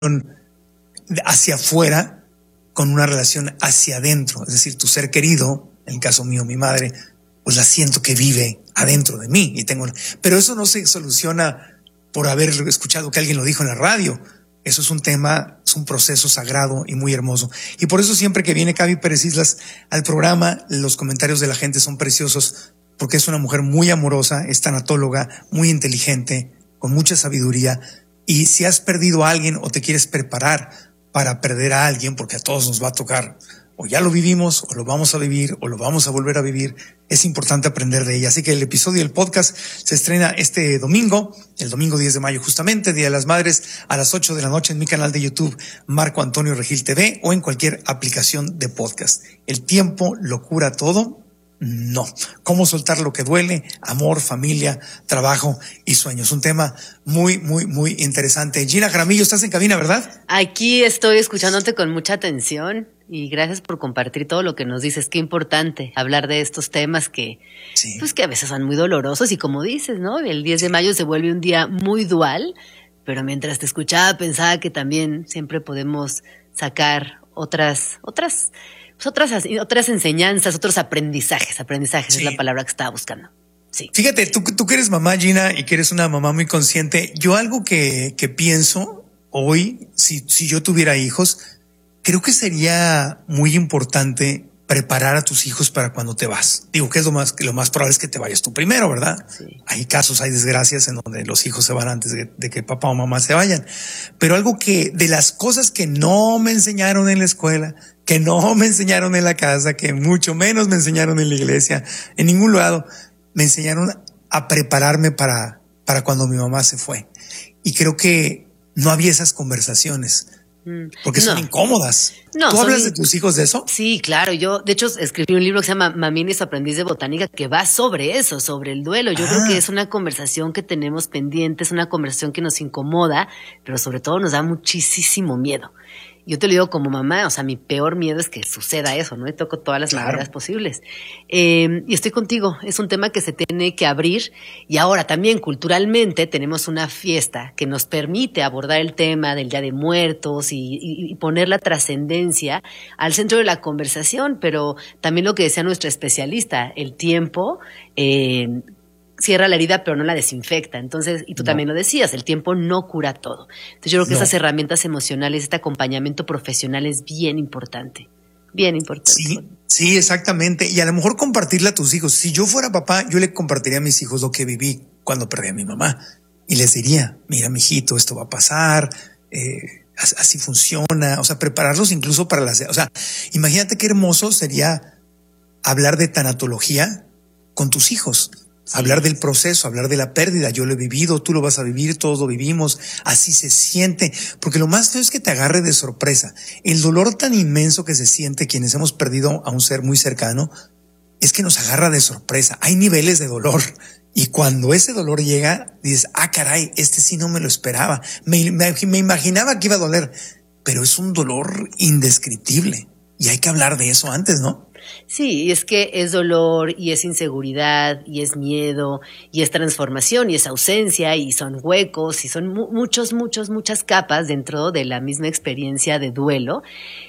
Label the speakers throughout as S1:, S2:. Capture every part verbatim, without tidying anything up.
S1: hacia afuera con una relación hacia adentro. Es decir, tu ser querido, en el caso mío, mi madre, pues la siento que vive adentro de mí. Y tengo, pero eso no se soluciona por haber escuchado que alguien lo dijo en la radio. Eso es un tema, es un proceso sagrado y muy hermoso. Y por eso siempre que viene Gaby Pérez Islas al programa, los comentarios de la gente son preciosos, porque es una mujer muy amorosa, es tanatóloga, muy inteligente, con mucha sabiduría. Y si has perdido a alguien o te quieres preparar para perder a alguien, porque a todos nos va a tocar, o ya lo vivimos, o lo vamos a vivir, o lo vamos a volver a vivir, es importante aprender de ella. Así que el episodio del podcast se estrena este domingo, el domingo diez de mayo justamente, Día de las Madres, a las ocho de la noche en mi canal de YouTube, Marco Antonio Regil T V, o en cualquier aplicación de podcast. El tiempo lo cura todo. No. ¿Cómo soltar lo que duele? Amor, familia, trabajo y sueños. Un tema muy, muy, muy interesante. Gina Jaramillo, estás en cabina, ¿verdad?
S2: Aquí estoy escuchándote con mucha atención y gracias por compartir todo lo que nos dices. Qué importante hablar de estos temas que, sí. pues que a veces son muy dolorosos y como dices, ¿no? El diez de mayo se vuelve un día muy dual, pero mientras te escuchaba pensaba que también siempre podemos sacar otras, otras... Otras, otras enseñanzas, otros aprendizajes. Aprendizajes sí. Es la palabra que estaba buscando. Sí.
S1: Fíjate, tú, tú que eres mamá, Gina, y que eres una mamá muy consciente, yo algo que, que pienso hoy, si, si yo tuviera hijos, creo que sería muy importante preparar a tus hijos para cuando te vas. Digo que es lo más, lo más probable es que te vayas tú primero, ¿verdad? Sí. Hay casos, hay desgracias en donde los hijos se van antes de, de que papá o mamá se vayan. Pero algo que, de las cosas que no me enseñaron en la escuela, que no me enseñaron en la casa, que mucho menos me enseñaron en la iglesia, en ningún lado, me enseñaron a prepararme para, para cuando mi mamá se fue. Y creo que no había esas conversaciones. Porque son no. incómodas. No, ¿Tú son hablas in... de tus hijos de eso?
S2: Sí, claro. Yo, de hecho, escribí un libro que se llama Mamini, su aprendiz de botánica, que va sobre eso, sobre el duelo. Yo ah. creo que es una conversación que tenemos pendiente, es una conversación que nos incomoda, pero sobre todo nos da muchísimo miedo. Yo te lo digo como mamá, o sea, mi peor miedo es que suceda eso, ¿no? Y toco todas las claro. maneras posibles. Eh, y estoy contigo, es un tema que se tiene que abrir. Y ahora también culturalmente tenemos una fiesta que nos permite abordar el tema del Día de Muertos y, y, y poner la trascendencia al centro de la conversación. Pero también lo que decía nuestra especialista, el tiempo... Eh, cierra la herida, pero no la desinfecta. Entonces, y tú no. también lo decías, el tiempo no cura todo. Entonces, yo creo que no. esas herramientas emocionales, este acompañamiento profesional es bien importante. Bien importante.
S1: Sí, sí, exactamente. Y a lo mejor compartirle a tus hijos. Si yo fuera papá, yo le compartiría a mis hijos lo que viví cuando perdí a mi mamá. Y les diría, mira, mijito, esto va a pasar, eh, así funciona. O sea, prepararlos incluso para las... O sea, imagínate qué hermoso sería hablar de tanatología con tus hijos. Sí. Hablar del proceso, hablar de la pérdida. Yo lo he vivido, tú lo vas a vivir, todos lo vivimos. Así se siente. Porque lo más feo es que te agarre de sorpresa. El dolor tan inmenso que se siente quienes hemos perdido a un ser muy cercano es que nos agarra de sorpresa. Hay niveles de dolor. Y cuando ese dolor llega, dices, ah, caray, este sí no me lo esperaba. Me, me, me imaginaba que iba a doler. Pero es un dolor indescriptible. Y hay que hablar de eso antes, ¿no?
S2: Sí, es que es dolor y es inseguridad y es miedo y es transformación y es ausencia y son huecos y son mu- muchos, muchos, muchas capas dentro de la misma experiencia de duelo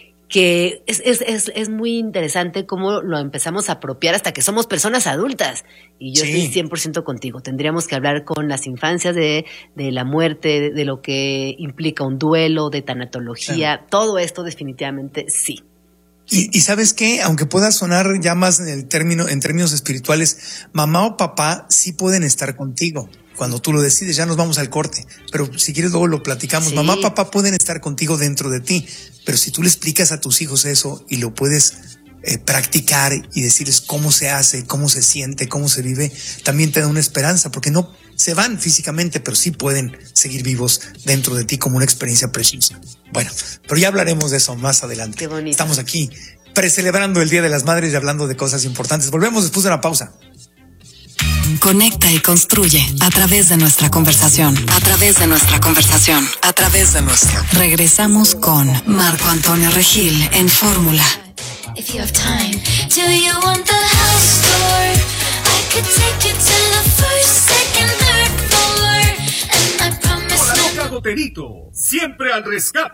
S2: que es, es, es, es muy interesante cómo lo empezamos a apropiar hasta que somos personas adultas. Y yo sí. estoy cien por ciento contigo. Tendríamos que hablar con las infancias de, de la muerte, de, de lo que implica un duelo, de tanatología. Sí. Todo esto definitivamente sí.
S1: Y, y ¿sabes qué? Aunque pueda sonar ya más en el término, en términos espirituales, mamá o papá sí pueden estar contigo. Cuando tú lo decides, ya nos vamos al corte. Pero si quieres luego lo platicamos. Sí. Mamá, papá pueden estar contigo dentro de ti. Pero si tú le explicas a tus hijos eso y lo puedes eh, practicar y decirles cómo se hace, cómo se siente, cómo se vive, también te da una esperanza. Porque no se van físicamente, pero sí pueden seguir vivos dentro de ti como una experiencia preciosa. Bueno, pero ya hablaremos de eso más adelante.
S2: Qué bonito.
S1: Estamos aquí precelebrando el Día de las Madres y hablando de cosas importantes. Volvemos después de una pausa.
S3: Conecta y construye a través de nuestra conversación. A través de nuestra conversación. A través de nuestra. Regresamos con Marco Antonio Regil en Fórmula. If you have time, do you want the house tour? I could take you to the first, second, third floor. And I promise no.
S4: Coterito, siempre al rescate.